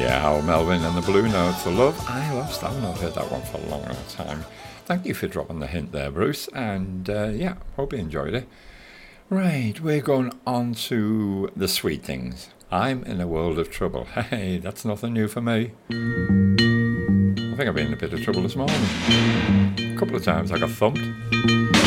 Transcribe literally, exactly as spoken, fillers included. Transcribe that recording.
Yeah, Hal Melvin and the Blue Notes of Love. I lost. I've not heard that one for a long, long time. Thank you for dropping the hint there, Bruce. And uh, yeah, hope you enjoyed it. Right, we're going on to the sweet things. I'm in a world of trouble. Hey, that's nothing new for me. I think I've been in a bit of trouble this morning. A couple of times I got thumped.